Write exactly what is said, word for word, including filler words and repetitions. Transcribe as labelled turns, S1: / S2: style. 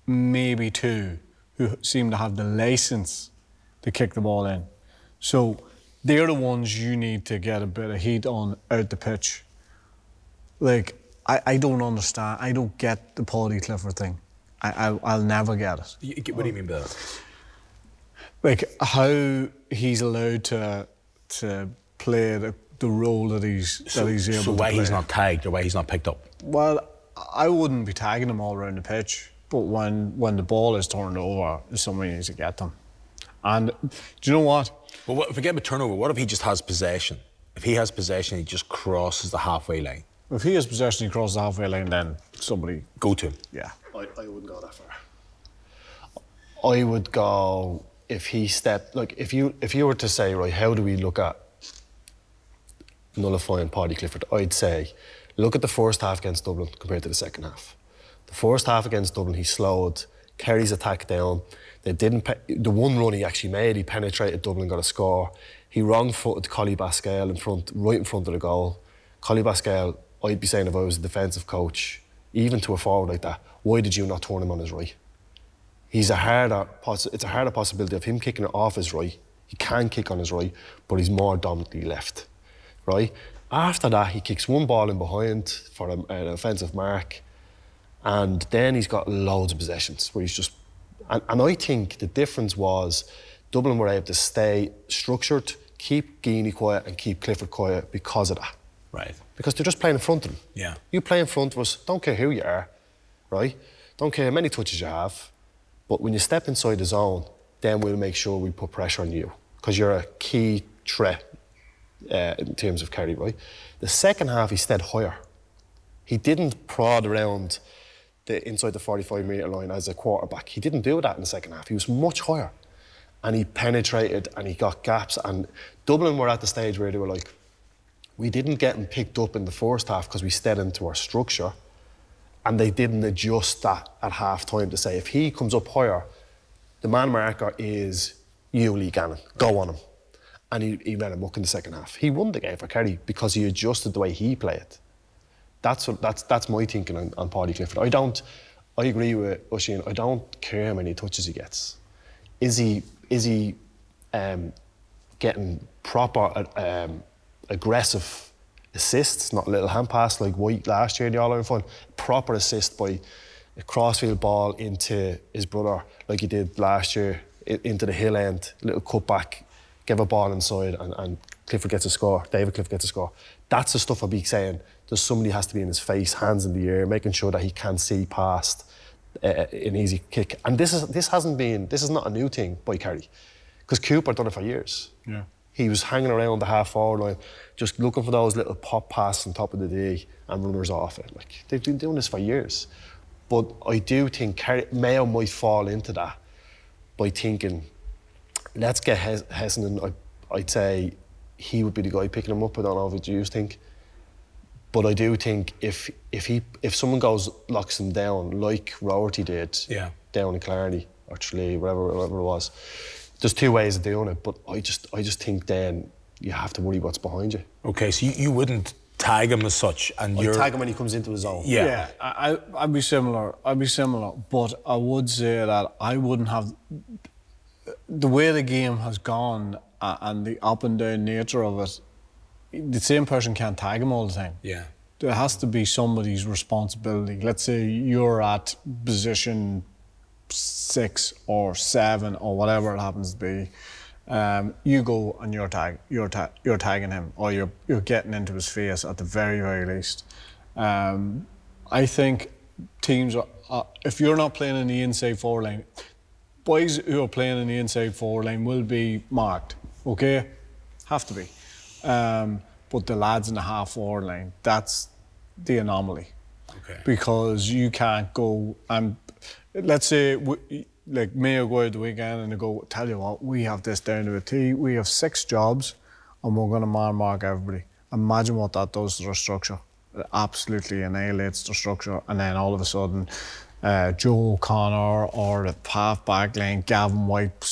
S1: maybe two who seem to have the license to kick the ball in. So they're the ones you need to get a bit of heat on out the pitch. Like, I, I don't understand. I don't get the Paudie Clifford thing. I, I, I'll never get it.
S2: You, what do you mean by that?
S1: Like, how he's allowed to to play the, the role that he's
S2: so,
S1: that he's able
S2: so
S1: to
S2: why
S1: play.
S2: he's not tagged or why he's not picked up?
S1: Well, I wouldn't be tagging him all around the pitch, but when when the ball is turned over, somebody needs to get them. And do you know what?
S2: Well, what, forget about turnover. What if he just has possession? If he has possession, he just crosses the halfway line.
S1: If he has possession, he crosses the halfway line, then somebody
S2: go to him.
S1: Yeah,
S3: I, I wouldn't go that far. I would go if he stepped like if you if you were to say, right, how do we look at nullifying Paudie Clifford? I'd say look at the first half against Dublin compared to the second half. The first half against Dublin, he slowed Kerry's attack down. They didn't. Pe- the one run he actually made, he penetrated Dublin, got a score. He wrong-footed Collie Basquel in front, right in front of the goal. Collie Basquel, I'd be saying if I was a defensive coach, even to a forward like that, why did you not turn him on his right? He's a harder. Poss- it's a harder possibility of him kicking it off his right. He can kick on his right, but he's more dominantly left, right? After that, he kicks one ball in behind for a, an offensive mark, and then he's got loads of possessions where he's just. And, and I think the difference was Dublin were able to stay structured, keep Geaney quiet and keep Clifford quiet because of that.
S2: Right.
S3: Because they're just playing in front of them.
S2: Yeah.
S3: You play in front of us, don't care who you are, right? Don't care how many touches you have, but when you step inside the zone, then we'll make sure we put pressure on you because you're a key threat uh, in terms of Kerry, right? The second half, he stayed higher. He didn't prod around the inside the forty-five metre line as a quarterback. He didn't do that in the second half. He was much higher. And he penetrated and he got gaps. And Dublin were at the stage where they were like, we didn't get him picked up in the first half because we stayed into our structure. And they didn't adjust that at half time to say, if he comes up higher, the man marker is you, Lee Gannon. Go on him. And he, he ran him up in the second half. He won the game for Kerry because he adjusted the way he played. That's what, that's that's my thinking on, on Paudie Clifford. I don't. I agree with Oisin. I don't care how many touches he gets. Is he is he um, getting proper um, aggressive assists, not a little hand pass like White last year in the All Ireland final? Proper assist by a crossfield ball into his brother, like he did last year, into the hill end, little cutback, give a ball inside, and, and Clifford gets a score. David Clifford gets a score. That's the stuff I'd be saying. There's somebody has to be in his face, hands in the air, making sure that he can see past uh, an easy kick. And this is this hasn't been this is not a new thing by Kerry, because Cooper done it for years.
S1: Yeah,
S3: he was hanging around the half forward line, just looking for those little pop passes on top of the D and runners off it. Like they've been doing this for years. But I do think Kerry, Mayo might fall into that by thinking, let's get Hes- Hessenon. I, I'd say he would be the guy picking him up. I don't know what you think. But I do think if if he if someone goes locks him down like Roherty did
S2: yeah.
S3: down in Killarney or Tralee, whatever whatever it was, there's two ways of doing it. But I just I just think then you have to worry what's behind you.
S2: Okay, so you, you wouldn't tag him as such, and
S3: I'd
S2: you're
S3: tag him when he comes into the zone.
S2: Yeah,
S1: yeah. I I'd be similar. I'd be similar, but I would say that I wouldn't have the way the game has gone uh, and the up and down nature of it. The same person can't tag him all the time.
S2: Yeah.
S1: There has to be somebody's responsibility. Let's say you're at position six or seven or whatever it happens to be. Um, you go and you're tag, you're ta- you're tagging him, or you're you're getting into his face at the very very least. Um, I think teams are uh, if you're not playing in the inside forward line, boys who are playing in the inside forward line will be marked. Okay, have to be. Um, but the lads in the half forward line, that's the anomaly.
S2: Okay.
S1: Because you can't go and let's say we, like Mayo go out the weekend and they go, tell you what, we have this down to a T. We have six jobs and we're going to man mark everybody. Imagine what that does to their structure. It absolutely annihilates the structure, and then all of a sudden, uh, Joe O'Connor or the half back line, Gavin White